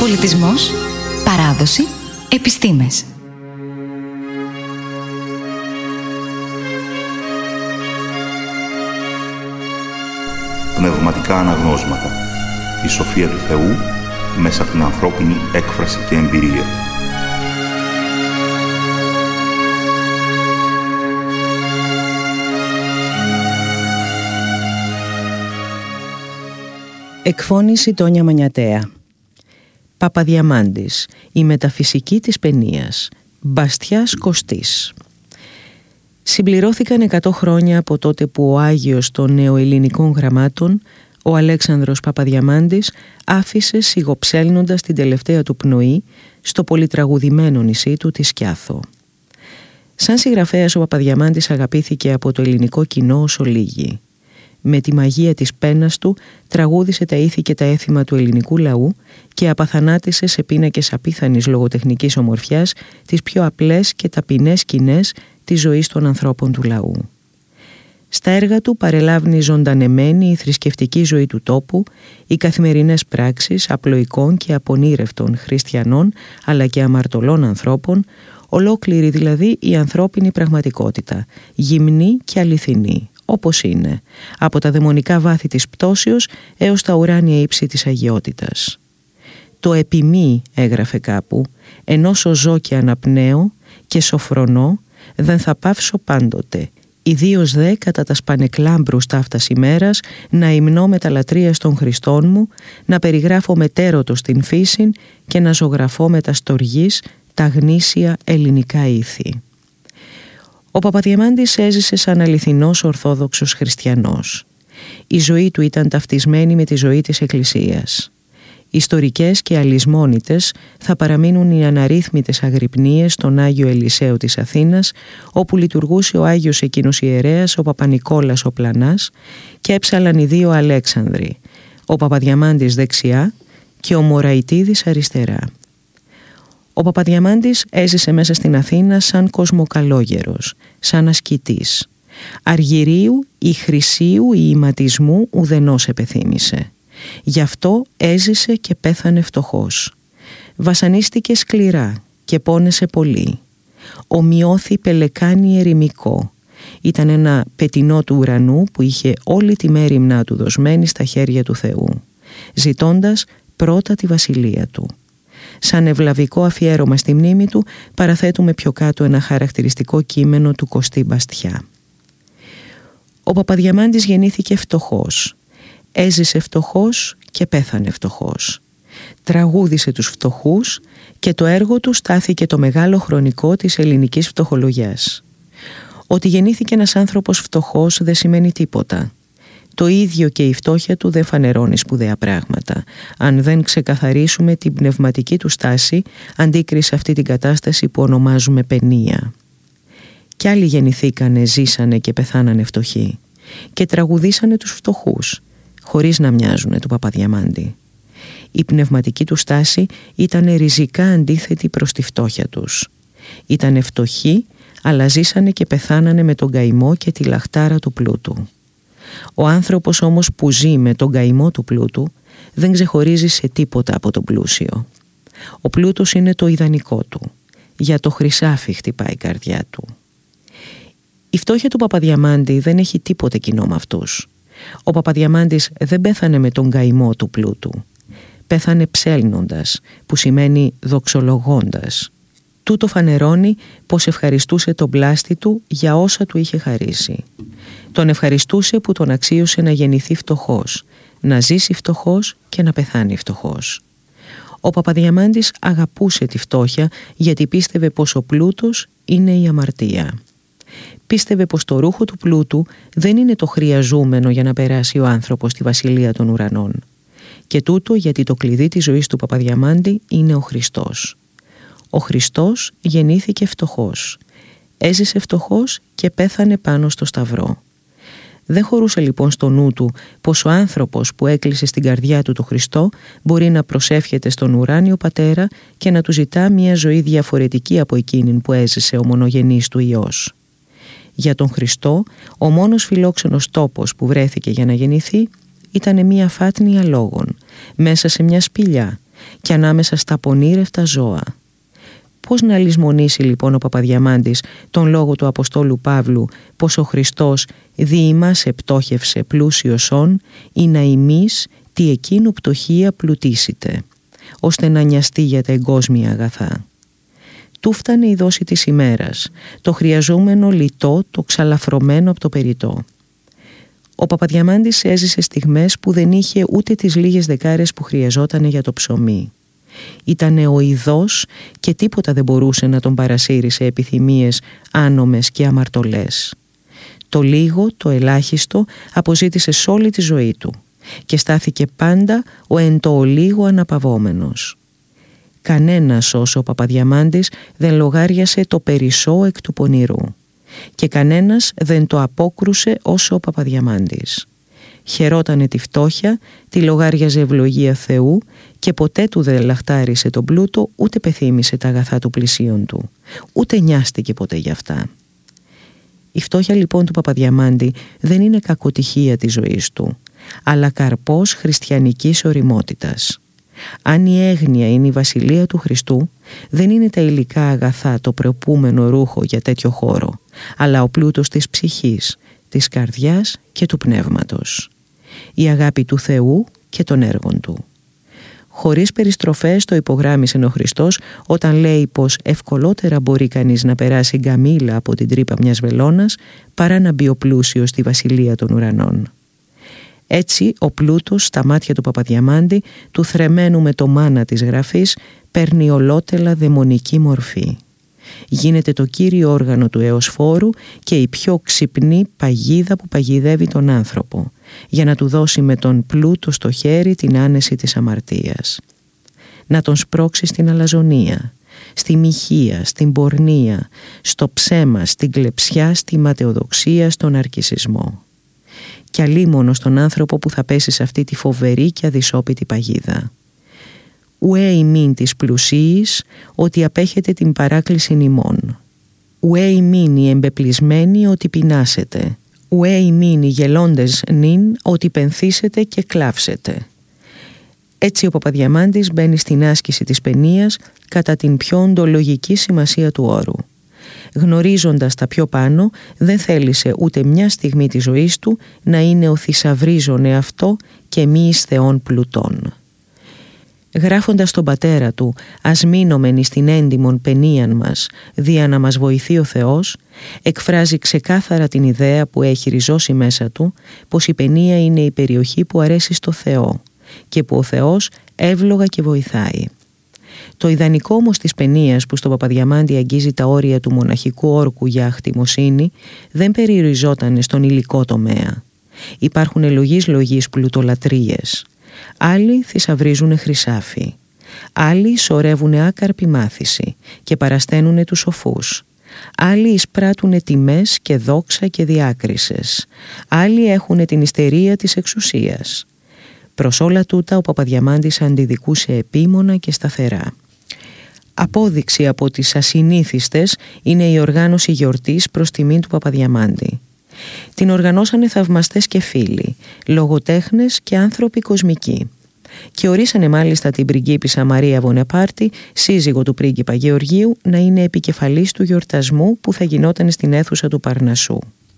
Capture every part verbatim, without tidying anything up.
Πολιτισμός, παράδοση, επιστήμες. Πνευματικά αναγνώσματα. Η σοφία του Θεού μέσα από την ανθρώπινη έκφραση και εμπειρία. Εκφώνηση Τόνια Μανιατέα. Παπαδιαμάντης, η μεταφυσική της παινίας. Μπαστιάς Κωστής. Συμπληρώθηκαν εκατό χρόνια από τότε που ο Άγιος των νεοελληνικών γραμμάτων, ο Αλέξανδρος Παπαδιαμάντης, άφησε σιγοψέλνοντας την τελευταία του πνοή στο πολυτραγουδημένο νησί του τη Σκιάθο. Σαν συγγραφέας ο Παπαδιαμάντης αγαπήθηκε από το ελληνικό κοινό ως ολίγη. Με τη μαγεία της πένας του τραγούδισε τα ήθη και τα έθιμα του ελληνικού λαού και απαθανάτησε σε πίνακες απίθανης λογοτεχνικής ομορφιάς τις πιο απλές και ταπεινές σκηνές της ζωής των ανθρώπων του λαού. Στα έργα του παρελάβνει ζωντανεμένη η θρησκευτική ζωή του τόπου, οι καθημερινές πράξεις απλοϊκών και απονήρευτων χριστιανών αλλά και αμαρτωλών ανθρώπων, ολόκληρη δηλαδή η ανθρώπινη πραγματικότητα, γυμνή και αληθινή, όπως είναι, από τα δαιμονικά βάθη της πτώσεως έως τα ουράνια ύψη της αγιότητας. «Το επιμή», έγραφε κάπου, «ενώ σωζώ και αναπνέω και σοφρονώ, δεν θα πάυσω πάντοτε, ιδίως δε κατά τα σπανεκλάμπρους ταύτας ημέρας, να υμνώ με τα λατρείας των Χριστών μου, να περιγράφω μετέρωτος την φύσιν και να ζωγραφώ με τα στοργής τα γνήσια ελληνικά ήθη». Ο Παπαδιαμάντης έζησε σαν αληθινός ορθόδοξος χριστιανός. Η ζωή του ήταν ταυτισμένη με τη ζωή της Εκκλησίας. Ιστορικές και αλυσμόνητες θα παραμείνουν οι αναρρύθμιτες αγρυπνίες στον Άγιο Ελισαίο της Αθήνας, όπου λειτουργούσε ο Άγιος εκείνος ιερέας, ο Παπανικόλας ο Πλανάς, και έψαλαν οι δύο Αλέξανδροι, ο Παπαδιαμάντης δεξιά και ο Μωραϊτίδης αριστερά. Ο Παπαδιαμάντης έζησε μέσα στην Αθήνα σαν κοσμοκαλόγερος, σαν ασκητής. Αργυρίου ή χρυσίου ή ηματισμού ουδενός επεθύμησε. Γι' αυτό έζησε και πέθανε φτωχός. Βασανίστηκε σκληρά και πόνεσε πολύ. Ομοιώθη πελεκάνι ερημικό. Ήταν ένα πετεινό του ουρανού που είχε όλη τη μέριμνά του δοσμένη στα χέρια του Θεού, ζητώντας πρώτα τη βασιλεία του. Σαν ευλαβικό αφιέρωμα στη μνήμη του παραθέτουμε πιο κάτω ένα χαρακτηριστικό κείμενο του Κωστή Μπαστιά. Ο Παπαδιαμάντης γεννήθηκε φτωχός. Έζησε φτωχός και πέθανε φτωχός. Τραγούδισε τους φτωχούς και το έργο του στάθηκε το μεγάλο χρονικό της ελληνικής φτωχολογιάς. Ότι γεννήθηκε ένας άνθρωπος φτωχός δεν σημαίνει τίποτα. Το ίδιο και η φτώχεια του δεν φανερώνει σπουδαία πράγματα, αν δεν ξεκαθαρίσουμε την πνευματική του στάση αντίκριση σε αυτή την κατάσταση που ονομάζουμε παινία. Κι άλλοι γεννηθήκανε, ζήσανε και πεθάνανε φτωχοί και τραγουδήσανε τους φτωχούς, χωρίς να μοιάζουνε του Παπαδιαμάντη. Η πνευματική του στάση ήταν ριζικά αντίθετη προς τη φτώχεια τους. Ήτανε φτωχοί, αλλά ζήσανε και πεθάνανε με τον καημό και τη λαχτάρα του πλούτου. Ο άνθρωπος όμως που ζει με τον καημό του πλούτου δεν ξεχωρίζει σε τίποτα από τον πλούσιο. Ο πλούτος είναι το ιδανικό του. Για το χρυσάφι χτυπάει η καρδιά του. Η φτώχεια του Παπαδιαμάντη δεν έχει τίποτε κοινό με αυτούς. Ο Παπαδιαμάντης δεν πέθανε με τον καημό του πλούτου. Πέθανε ψέλνοντας, που σημαίνει δοξολογώντας. Τούτο φανερώνει πως ευχαριστούσε τον πλάστη του για όσα του είχε χαρίσει. Τον ευχαριστούσε που τον αξίωσε να γεννηθεί φτωχός, να ζήσει φτωχός και να πεθάνει φτωχός. Ο Παπαδιαμάντης αγαπούσε τη φτώχεια γιατί πίστευε πως ο πλούτος είναι η αμαρτία. Πίστευε πως το ρούχο του πλούτου δεν είναι το χρειαζόμενο για να περάσει ο άνθρωπος στη βασιλεία των ουρανών. Και τούτο γιατί το κλειδί της ζωής του Παπαδιαμάντη είναι ο Χριστός. Ο Χριστός γεννήθηκε φτωχός. Έζησε φτωχός και πέθανε πάνω στο σταυρό. Δεν χωρούσε λοιπόν στο νου του πως ο άνθρωπος που έκλεισε στην καρδιά του το Χριστό μπορεί να προσεύχεται στον ουράνιο Πατέρα και να του ζητά μια ζωή διαφορετική από εκείνη που έζησε ο μονογενής του Υιός. Για τον Χριστό, ο μόνος φιλόξενος τόπος που βρέθηκε για να γεννηθεί ήταν μια φάτνη αλόγων, μέσα σε μια σπηλιά, και ανάμεσα στα πονήρευτα ζώα. Πώς να λησμονήσει λοιπόν ο Παπαδιαμάντης τον λόγο του Αποστόλου Παύλου πως ο Χριστός δι' ημάς επτόχευσε πλούσιοσον ή να ημείς τι εκείνου πτωχία πλουτίσετε, ώστε να νοιαστεί για τα εγκόσμια αγαθά. Του φτάνε η δόση της ημέρας, το χρειαζόμενο λιτό, το ξαλαφρωμένο από το περιττό. Ο Παπαδιαμάντης έζησε στιγμές που δεν είχε ούτε τις λίγες δεκάρες που χρειαζόταν για το ψωμί. Ήτανε ο ειδός και τίποτα δεν μπορούσε να τον παρασύρει σε επιθυμίες άνομες και αμαρτωλές. Το λίγο, το ελάχιστο αποζήτησε σ' όλη τη ζωή του και στάθηκε πάντα ο εν το ολίγο αναπαυόμενος. Κανένας όσο ο Παπαδιαμάντης δεν λογάριασε το περισσό εκ του πονηρού και κανένας δεν το απόκρουσε όσο ο Παπαδιαμάντης. Χαιρότανε τη φτώχεια, τη λογάριαζε ευλογία Θεού και ποτέ του δεν λαχτάρισε τον πλούτο, ούτε πεθύμησε τα αγαθά του πλησίον του, ούτε νοιάστηκε ποτέ γι' αυτά. Η φτώχεια λοιπόν του Παπαδιαμάντη δεν είναι κακοτυχία της ζωής του, αλλά καρπός χριστιανικής ωριμότητας. Αν η έγνοια είναι η βασιλεία του Χριστού, δεν είναι τα υλικά αγαθά το προπούμενο ρούχο για τέτοιο χώρο, αλλά ο πλούτος της ψυχής, της καρδιάς και του πνεύματος. Η αγάπη του Θεού και των έργων του. Χωρίς περιστροφές το υπογράμμισε ο Χριστός όταν λέει πως ευκολότερα μπορεί κανείς να περάσει γκαμίλα από την τρύπα μιας βελόνας παρά να μπει ο πλούσιος στη βασιλεία των ουρανών. Έτσι ο πλούτος στα μάτια του Παπαδιαμάντη, του θρεμμένου με το μάνα της γραφής, παίρνει ολότελα δαιμονική μορφή. Γίνεται το κύριο όργανο του εωσφόρου και η πιο ξυπνή παγίδα που παγιδεύει τον άνθρωπο, για να του δώσει με τον πλούτο στο χέρι την άνεση της αμαρτίας. Να τον σπρώξει στην αλαζονία, στη μοιχεία, στην πορνεία, στο ψέμα, στην κλεψιά, στη ματαιοδοξία, στον αρκισισμό. Κι αλίμονο στον άνθρωπο που θα πέσει σε αυτή τη φοβερή και αδυσόπιτη παγίδα. Ουέ ημίν της πλουσίης, ότι απέχετε την παράκληση ημών. Ουέ ημίν οι εμπεπλισμένοι, ότι πεινάσετε. Ουέ ημίν οι γελώντες νυν, ότι πενθήσετε και κλάψετε. Έτσι ο Παπαδιαμάντης μπαίνει στην άσκηση της παινίας κατά την πιο οντολογική σημασία του όρου. Γνωρίζοντας τα πιο πάνω, δεν θέλησε ούτε μια στιγμή της ζωής του να είναι ο θησαυρίζων εαυτό και μη εις Θεόν πλουτών. Γράφοντας τον πατέρα του «Ας μείνομεν στην έντιμον παινίαν μας, δια να μας βοηθεί ο Θεός», εκφράζει ξεκάθαρα την ιδέα που έχει ριζώσει μέσα του πως η παινία είναι η περιοχή που αρέσει στο Θεό και που ο Θεός εύλογα και βοηθάει. Το ιδανικό όμως της παινίας που στο Παπαδιαμάντη αγγίζει τα όρια του μοναχικού όρκου για αχτιμοσύνη δεν περιοριζόταν στον υλικό τομέα. Υπάρχουν λογής λογής πλουτολατρίες. Άλλοι θησαυρίζουνε χρυσάφι. Άλλοι σωρεύουνε άκαρπη μάθηση και παρασταίνουνε τους σοφούς. Άλλοι εισπράττουνε τιμές και δόξα και διάκρισες. Άλλοι έχουνε την ιστερία της εξουσίας. Προς όλα τούτα ο Παπαδιαμάντης αντιδικούσε επίμονα και σταθερά. Απόδειξη από τις ασυνήθιστες είναι η οργάνωση γιορτής προς τιμήν του Παπαδιαμάντη. Την οργανώσανε θαυμαστές και φίλοι, λογοτέχνες και άνθρωποι κοσμικοί. Και ορίσανε μάλιστα την πριγκίπισσα Μαρία Βονεπάρτη, σύζυγο του πρίγκιπα Γεωργίου, να είναι επικεφαλής του γιορτασμού που θα γινόταν στην αίθουσα του Παρνασσού.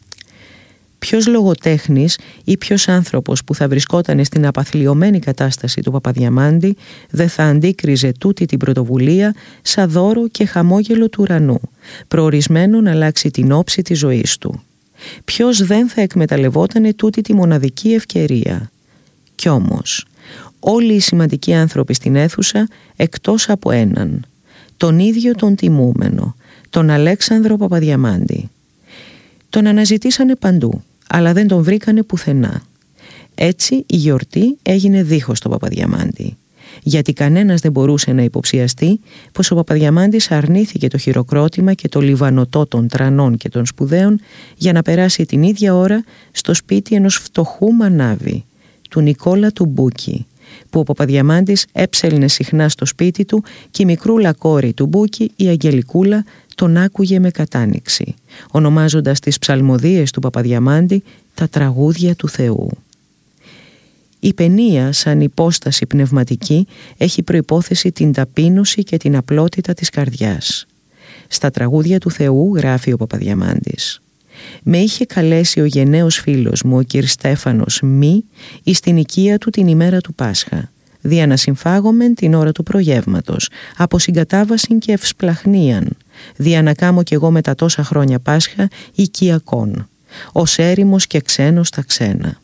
Ποιος λογοτέχνης ή ποιος άνθρωπος που θα βρισκόταν στην απαθλιωμένη κατάσταση του Παπαδιαμάντη δεν θα αντίκριζε τούτη την πρωτοβουλία σαν δώρο και χαμόγελο του ουρανού, προορισμένο να αλλάξει την όψη της ζωής του. Ποιος δεν θα εκμεταλλευότανε τούτη τη μοναδική ευκαιρία. Κι όμως, όλοι οι σημαντικοί άνθρωποι στην αίθουσα, εκτός από έναν, τον ίδιο τον τιμούμενο, τον Αλέξανδρο Παπαδιαμάντη. Τον αναζητήσανε παντού, αλλά δεν τον βρήκανε πουθενά. Έτσι η γιορτή έγινε δίχως τον Παπαδιαμάντη, γιατί κανένας δεν μπορούσε να υποψιαστεί πως ο Παπαδιαμάντης αρνήθηκε το χειροκρότημα και το λιβανωτό των τρανών και των σπουδαίων για να περάσει την ίδια ώρα στο σπίτι ενός φτωχού μανάβη, του Νικόλα του Μπούκη, που ο Παπαδιαμάντης έψελνε συχνά στο σπίτι του και η μικρούλα κόρη του Μπούκη, η Αγγελικούλα, τον άκουγε με κατάνοιξη, ονομάζοντας τις ψαλμοδίες του Παπαδιαμάντη τα τραγούδια του Θεού. Η παινία σαν υπόσταση πνευματική έχει προϋπόθεση την ταπείνωση και την απλότητα της καρδιάς. Στα τραγούδια του Θεού, γράφει ο Παπαδιαμάντης, «Με είχε καλέσει ο γενναίος φίλος μου, ο κυρ Στέφανος μη, εις την οικία του την ημέρα του Πάσχα, δια να συμφάγομεν την ώρα του προγεύματος, από συγκατάβασιν και ευσπλαχνίαν, δια να κάμω κι εγώ με τα τόσα χρόνια Πάσχα οικιακών, ως έρημος και ξένος τα ξένα».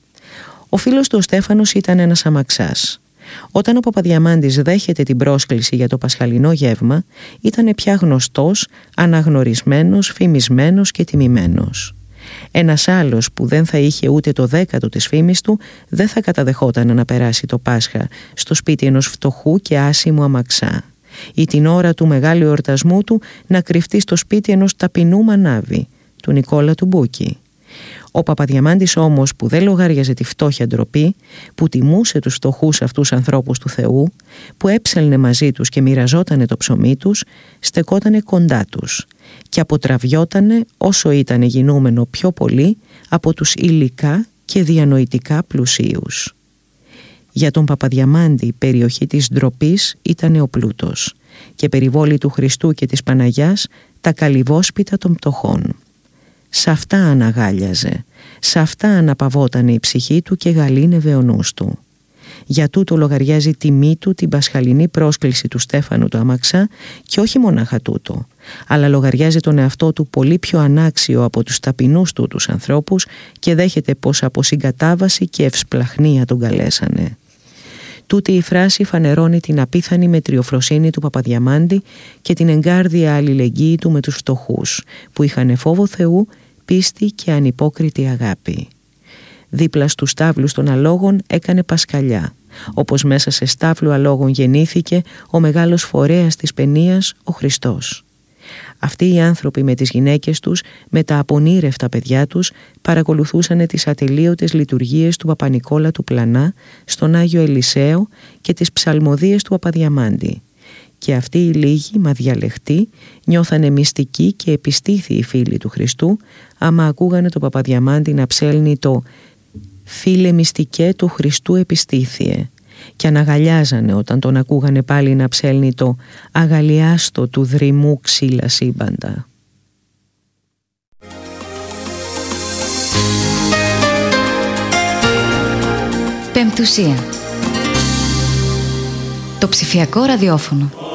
Ο φίλος του ο Στέφανος ήταν ένας αμαξάς. Όταν ο Παπαδιαμάντης δέχεται την πρόσκληση για το πασχαλινό γεύμα, ήταν πια γνωστός, αναγνωρισμένος, φημισμένος και τιμημένος. Ένας άλλος που δεν θα είχε ούτε το δέκατο της φήμης του, δεν θα καταδεχόταν να περάσει το Πάσχα στο σπίτι ενός φτωχού και άσημου αμαξά, ή την ώρα του μεγάλου εορτασμού του να κρυφτεί στο σπίτι ενός ταπεινού μανάβη, του Νικόλα του Μπούκη. Ο Παπαδιαμάντης όμως, που δεν λογάριαζε τη φτώχεια ντροπή, που τιμούσε τους φτωχούς αυτούς ανθρώπους του Θεού, που έψελνε μαζί τους και μοιραζότανε το ψωμί τους, στεκότανε κοντά τους και αποτραβιότανε όσο ήτανε γινούμενο πιο πολύ από τους υλικά και διανοητικά πλουσίους. Για τον Παπαδιαμάντη η περιοχή της ντροπής ήταν ο πλούτος και περιβόλη του Χριστού και της Παναγιάς τα καλυβόσπιτα των πτωχών. Σ' αυτά αναγάλιαζε, σ' αυτά αναπαυότανε η ψυχή του και γαλήνευε ο νους του. Για τούτο λογαριάζει τιμή του την πασχαλινή πρόσκληση του Στέφανου του αμαξά και όχι μονάχα τούτο, αλλά λογαριάζει τον εαυτό του πολύ πιο ανάξιο από τους ταπεινούς του τους ανθρώπους και δέχεται πως από συγκατάβαση και ευσπλαχνία τον καλέσανε. Τούτη η φράση φανερώνει την απίθανη μετριοφροσύνη του Παπαδιαμάντη και την εγκάρδια αλληλεγγύη του με τους φτωχούς, που είχαν φόβο Θεού, πίστη και ανυπόκριτη αγάπη. Δίπλα στους στάβλους των αλόγων έκανε πασχαλιά, όπως μέσα σε στάβλου αλόγων γεννήθηκε ο μεγάλος φορέας της παινίας, ο Χριστός. Αυτοί οι άνθρωποι με τις γυναίκες τους, με τα απονήρευτα παιδιά τους, παρακολουθούσαν τις ατελείωτες λειτουργίες του Παπα-Νικόλα του Πλανά στον Άγιο Ελισαίο και τις ψαλμοδίες του Παπαδιαμάντη. Και αυτοί οι λίγοι, μα διαλεχτοί, νιώθανε μυστικοί και επιστήθιοι φίλοι του Χριστού, άμα ακούγανε το Παπαδιαμάντη να ψέλνει το «Φίλε μυστικέ του Χριστού επιστήθιε», και αναγαλιάζανε όταν τον ακούγανε πάλι να ψέλνει το «Αγαλιάστο του δρυμού ξύλα σύμπαντα». Πεμπτουσία. Το ψηφιακό ραδιόφωνο.